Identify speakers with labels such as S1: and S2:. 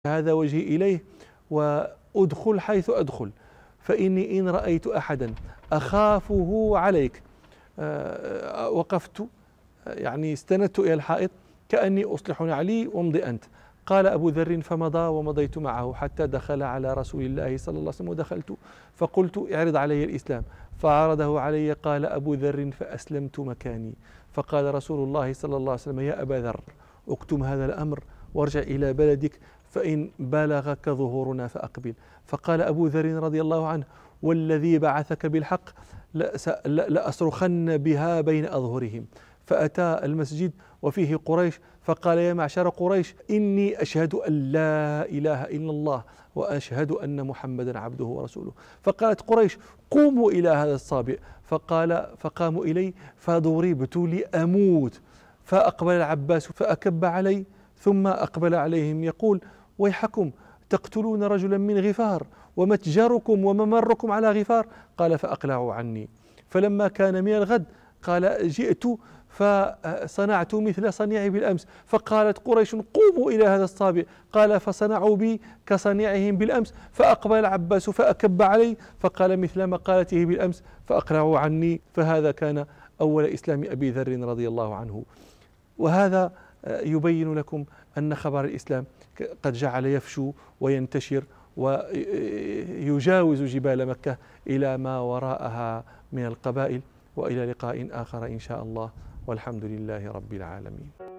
S1: هذا وجهي إليه وأدخل حيث أدخل، فإني إن رأيت أحدا أخافه عليك وقفت، يعني استندت إلى الحائط كأني أصلح نعلي وامضي أنت. قال أبو ذر فمضى ومضيت معه حتى دخل على رسول الله صلى الله عليه وسلم، ودخلت فقلت اعرض علي الإسلام، فعرضه علي. قال أبو ذر فأسلمت مكاني، فقال رسول الله صلى الله عليه وسلم يا أبا ذر اكتم هذا الأمر وارجع إلى بلدك، فإن بلغك ظهورنا فأقبل. فقال أبو ذر رضي الله عنه والذي بعثك بالحق لأصرخن بها بين أظهرهم. فأتى المسجد وفيه قريش فقال يا معشر قريش إني أشهد أن لا إله إلا الله وأشهد أن محمدا عبده ورسوله. فقالت قريش قوموا إلى هذا الصابئ، فقاموا إلي فضربت لأموت. فأقبل العباس فأكب علي ثم أقبل عليهم يقول ويحكم تقتلون رجلا من غفار ومتجركم وممركم على غفار. قال فأقلعوا عني. فلما كان من الغد قال جئت فصنعت مثل صنيعي بالأمس. فقالت قريش قوموا إلى هذا الصابئ. قال فصنعوا بي كصنيعهم بالأمس. فأقبل العباس فأكب علي فقال مثل مقالته بالأمس فأقلعوا عني. فهذا كان أول إسلام أبي ذر رضي الله عنه. وهذا يبين لكم أن خبر الإسلام قد جعل يفشو وينتشر ويجاوز جبال مكة إلى ما وراءها من القبائل. وإلى لقاء آخر إن شاء الله، والحمد لله رب العالمين.